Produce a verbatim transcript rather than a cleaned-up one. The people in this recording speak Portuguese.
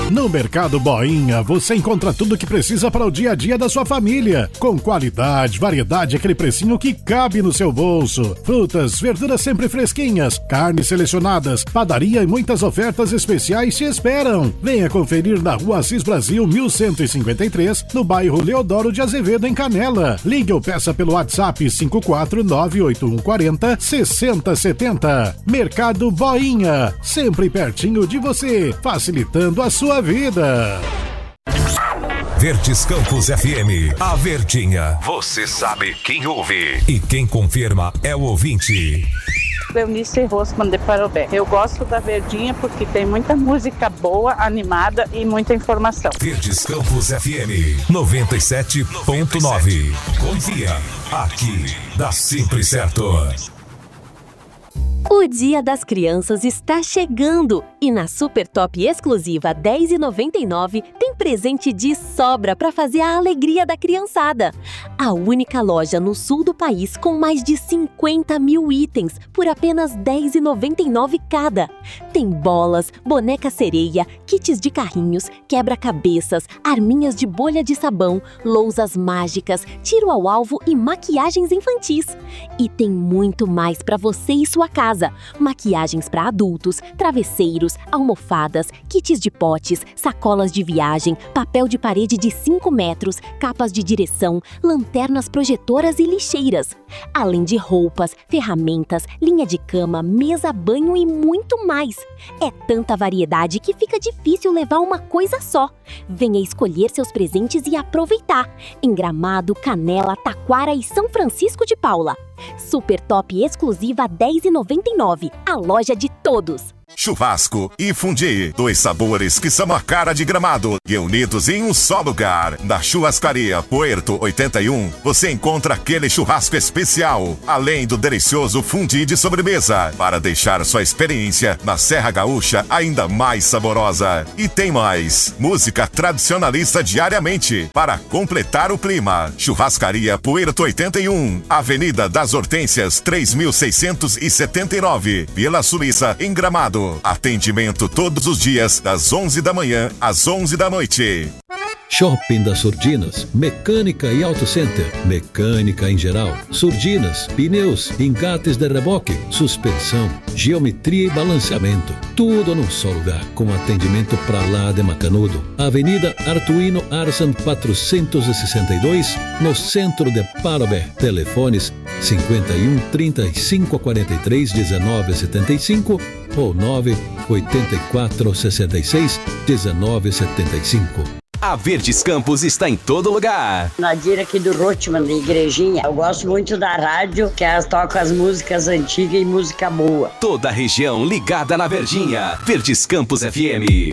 No Mercado Boinha, você encontra tudo que precisa para o dia a dia da sua família. Com qualidade, variedade e aquele precinho que cabe no seu bolso. Frutas, verduras sempre fresquinhas, carnes selecionadas, padaria e muitas ofertas especiais te esperam. Venha conferir na Rua Assis Brasil mil cento e cinquenta e três, no bairro Leodoro de Azevedo, em Canela. Ligue ou peça pelo WhatsApp cinco quatro nove oito um quatro zero seis zero sete zero. Mercado Boinha, sempre pertinho de você, facilitando a sua vida. Verdes Campos F M, a Verdinha. Você sabe quem ouve e quem confirma é o ouvinte. Cleonice Rosman de Parobé. Eu gosto da Verdinha porque tem muita música boa, animada e muita informação. Verdes Campos F M noventa e sete ponto nove. Confia, aqui dá sempre certo. O Dia das Crianças está chegando e na Super Top Exclusiva dez reais e noventa e nove centavos tem presente de sobra para fazer a alegria da criançada. A única loja no sul do país com mais de cinquenta mil itens por apenas dez reais e noventa e nove centavos cada. Tem bolas, boneca sereia, kits de carrinhos, quebra-cabeças, arminhas de bolha de sabão, lousas mágicas, tiro ao alvo e maquiagens infantis. E tem muito mais para você e sua casa. Maquiagens para adultos, travesseiros, almofadas, kits de potes, sacolas de viagem, papel de parede de cinco metros, capas de direção, lanternas projetoras e lixeiras. Além de roupas, ferramentas, linha de cama, mesa, banho e muito mais. É tanta variedade que fica difícil levar uma coisa só. Venha escolher seus presentes e aproveitar. Em Gramado, Canela, Taquara e São Francisco de Paula. Super Top Exclusiva dez reais e noventa e nove centavos. A loja de todos. Churrasco e fundi, dois sabores que são a cara de Gramado e unidos em um só lugar. Na Churrascaria Puerto oitenta e um, você encontra aquele churrasco especial, além do delicioso fundi de sobremesa, para deixar sua experiência na Serra Gaúcha ainda mais saborosa. E tem mais, música tradicionalista diariamente, para completar o clima. Churrascaria Puerto oitenta e um, Avenida das Hortênsias três mil seiscentos e setenta e nove, Vila Suíça, em Gramado. Atendimento todos os dias, das onze da manhã às onze da noite. Shopping das Surdinas, mecânica e auto center, mecânica em geral, surdinas, pneus, engates de reboque, suspensão, geometria e balanceamento, tudo num só lugar, com atendimento pra lá de Macanudo. Avenida Artuino Arsan quatrocentos e sessenta e dois, no centro de Parobé. Telefones cinquenta e um, trinta e cinco, quarenta e três, dezenove, setenta e cinco ou nove oito quatro, sessenta e seis, dezenove, setenta e cinco. A Verdes Campos está em todo lugar. Nadir aqui do Rotman, da Igrejinha. Eu gosto muito da rádio, que elas tocam as músicas antigas e música boa. Toda a região ligada na Verdinha. Verdes Campos F M.